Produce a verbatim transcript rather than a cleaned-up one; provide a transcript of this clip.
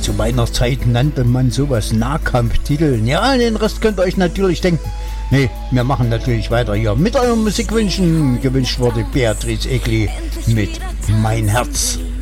Zu meiner Zeit nannte man sowas Nahkampftiteln. Ja, den Rest könnt ihr euch natürlich denken. Nee, wir machen natürlich weiter hier mit euren Musikwünschen. Gewünscht wurde Beatrice Egli mit Mein Herz.